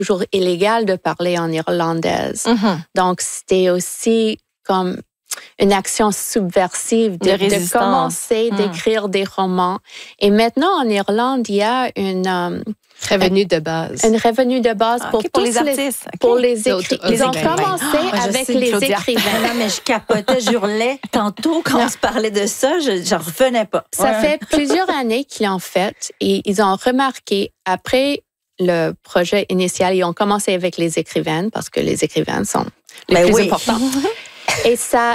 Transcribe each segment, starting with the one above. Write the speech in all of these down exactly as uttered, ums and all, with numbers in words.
toujours illégal de parler en irlandaise. Mm-hmm. Donc, c'était aussi comme une action subversive de, de, de commencer mm. d'écrire des romans. Et maintenant, en Irlande, il y a une... Um, revenu de base. Une revenu de base ah, pour, okay, pour tous les artistes. Les, pour okay. les écrivains. Ils ont commencé oh, avec sais, les Claudia. écrivains. Non, mais je capotais, j'hurlais. Tantôt, quand non. on se parlait de ça, je j'en revenais pas. Ça ouais. fait plusieurs années qu'ils l'ont fait et ils ont remarqué, après le projet initial, ils ont commencé avec les écrivaines parce que les écrivaines sont les ben plus oui. importantes. Et ça,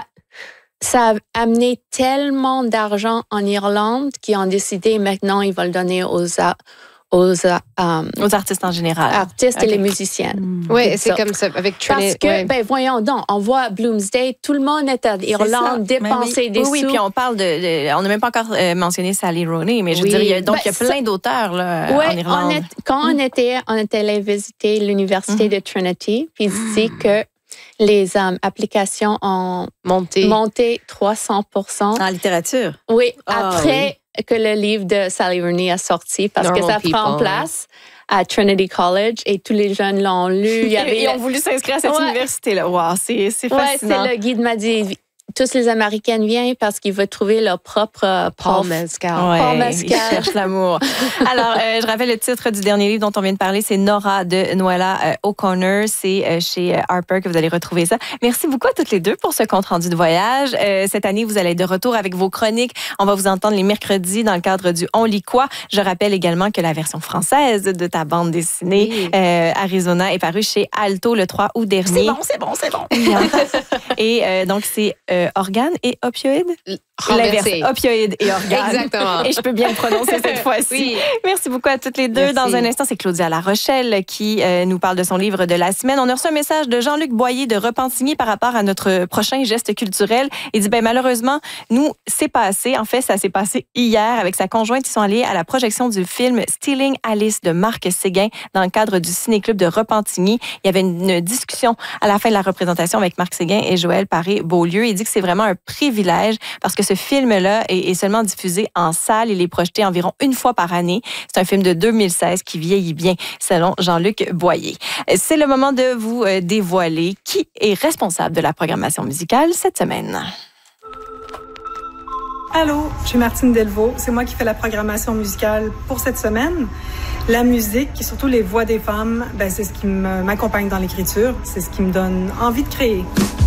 ça a amené tellement d'argent en Irlande qu'ils ont décidé maintenant ils vont le donner aux, aux, um, aux artistes en général. Artistes okay. et les musiciennes. Mmh. Oui, c'est comme ça avec Trinity. Parce que, ouais. ben voyons donc, on voit Bloomsday, tout le monde est à Irlande, dépenser oui. des oui, sous. Oui, puis on parle de, de on n'a même pas encore euh, mentionné Sally Rooney, mais je oui. veux dire, il y a, donc ben, il y a plein d'auteurs là ouais, en Irlande. On est, quand mmh. on était, on était allé visiter l'université mmh. de Trinity, puis ils disaient que les um, applications ont monté. monté trois cents pour cent. En littérature? Oui, oh, après oui. que le livre de Sally Rooney a sorti, parce Normal que ça people, prend place à Trinity College et tous les jeunes l'ont lu. Il y avait Ils ont voulu s'inscrire à cette ouais. université-là. Wow, c'est, c'est fascinant. Ouais, c'est le guide m'a dit... Tous les Américains viennent parce qu'ils veulent trouver leur propre Paul Mescal. Ouais, Paul Mescal. Ils cherchent l'amour. Alors, euh, je rappelle le titre du dernier livre dont on vient de parler, c'est Nora de Noella euh, O'Connor. C'est euh, chez euh, Harper que vous allez retrouver ça. Merci beaucoup à toutes les deux pour ce compte-rendu de voyage. Euh, cette année, vous allez être de retour avec vos chroniques. On va vous entendre les mercredis dans le cadre du On lit quoi. Je rappelle également que la version française de ta bande dessinée, oui. euh, Arizona, est parue chez Alto le trois août dernier. C'est bon, c'est bon, c'est bon. Et euh, donc, c'est euh, organes et opioïdes? L'inverse, opioïdes et organes. Exactement. Et je peux bien le prononcer cette fois-ci. Oui. Merci beaucoup à toutes les deux. Merci. Dans un instant, c'est Claudia Larochelle qui euh, nous parle de son livre de la semaine. On a reçu un message de Jean-Luc Boyer de Repentigny par rapport à notre prochain geste culturel. Il dit, ben malheureusement, nous, c'est passé. En fait, ça s'est passé hier avec sa conjointe. Ils sont allés à la projection du film Stealing Alice de Marc Séguin dans le cadre du Ciné-Club de Repentigny. Il y avait une discussion à la fin de la représentation avec Marc Séguin et Joël Paré-Beaulieu. Il dit que c'est vraiment un privilège parce que ce film-là est, est seulement diffusé en salle. Il est projeté environ une fois par année. C'est un film de deux mille seize qui vieillit bien, selon Jean-Luc Boyer. C'est le moment de vous dévoiler qui est responsable de la programmation musicale cette semaine. Allô, je suis Martine Delvaux. C'est moi qui fais la programmation musicale pour cette semaine. La musique et surtout les voix des femmes, ben, c'est ce qui m'accompagne dans l'écriture. C'est ce qui me donne envie de créer.